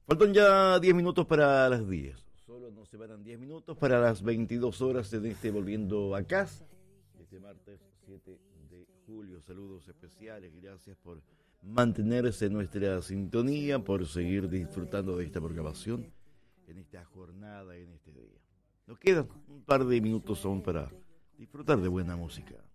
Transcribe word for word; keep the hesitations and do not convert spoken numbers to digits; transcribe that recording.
Faltan ya diez minutos para las diez. Solo nos separan diez minutos para las veintidós horas en este Volviendo a Casa. Este martes siete de julio. Saludos especiales. Gracias por mantenerse en nuestra sintonía, por seguir disfrutando de esta programación en esta jornada, en este día. Nos quedan un par de minutos aún para disfrutar de buena música.